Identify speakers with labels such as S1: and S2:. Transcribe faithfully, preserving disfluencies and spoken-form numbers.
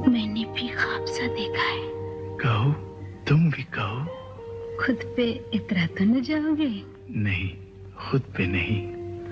S1: मैंने भी ख्वाब सा देखा है।
S2: कहो, तुम भी कहो।
S1: खुद पे इतरा तो न जाओगे?
S2: नहीं, खुद पे नहीं।